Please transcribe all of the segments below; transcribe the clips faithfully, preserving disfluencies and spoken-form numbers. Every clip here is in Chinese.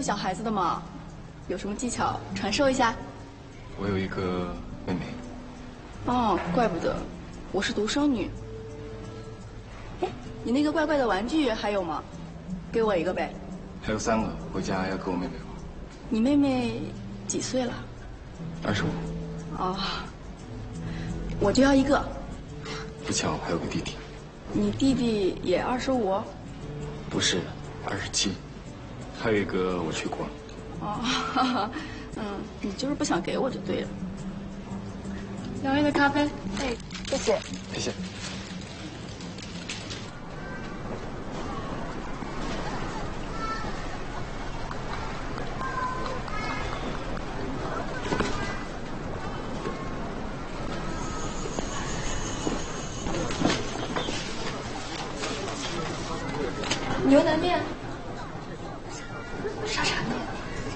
小孩子的嘛，有什么技巧传授一下？ 我有一个妹妹。 哦，怪不得，我是独生女。哎，你那个怪怪的玩具还有吗？给我一个呗。 还有三个，回家要给我妹妹玩。 你妹妹几岁了？ 二十五。 哦，我就要一个。 不巧还有个弟弟。 你弟弟也二十五？ 不是，二十七。还有一个我去过。 哦，哈哈，嗯，你就是不想给我就对了。两位的咖啡。哎，谢谢。 谢谢。 牛腩面，沙茶面。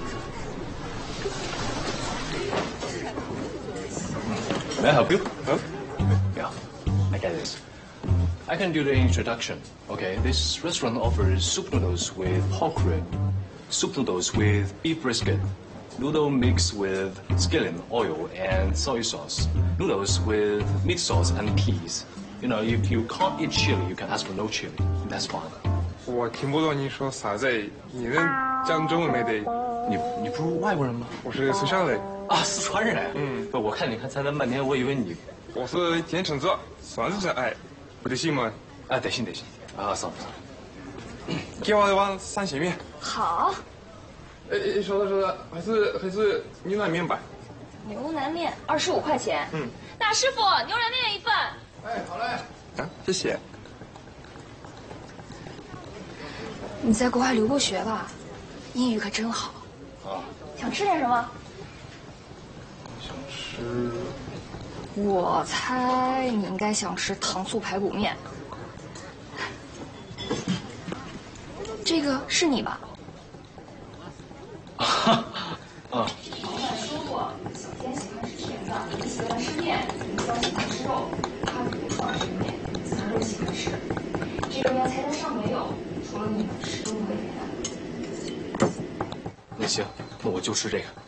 May I help you? Huh? Yeah, I get this. I can do the introduction. Okay, this restaurant offers soup noodles with pork rib, soup noodles with beef brisket, noodle mixed with skillet oil and soy sauce, noodles with meat sauce and peas. You know, if you can't eat chili, you can ask for no chili. That's fine. 我听不懂你说啥子，你能讲中文没得？ 你你不是外国人吗？ 我是四川人。 啊，四川人。嗯，不，我看你看才来半天，我以为你。 我是天秤座，算是真爱，不得行吗？ 啊，得行得行。啊，算了算了。 给我一碗三鲜面。 好。 哎，说着说着，还是还是牛腩面吧。 牛腩面二十五块钱。 嗯。 那师傅，牛腩面一份。 哎，好嘞。啊，谢谢。 你在国外留过学吧？英语可真好。 啊。 想吃点什么？ 想吃。 我猜你应该想吃糖醋排骨面。这个是你吧？ 啊。啊。 老板说过，小天喜欢吃甜的，喜欢吃面，林江喜欢吃肉，他不喜欢吃面，咱们都喜欢吃。这个面菜单上没有。除了你能吃，都不会给他。 那行，那我就吃这个。